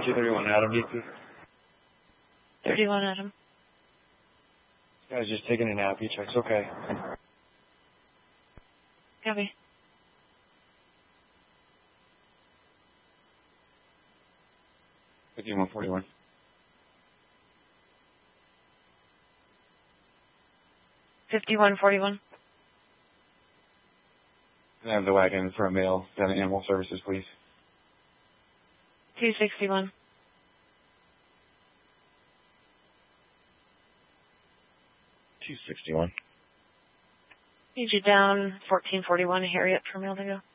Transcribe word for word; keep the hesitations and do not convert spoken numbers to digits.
two thirty-one Adam, D P. thirty-one Adam. This guy's just taking a nap. He checks. Okay. Copy. fifty-one forty-one. fifty-one forty-one. Can I have the wagon for a mail down to Animal Services, please? two sixty-one. two sixty-one. Need you down fourteen forty-one Harriet for mail to go.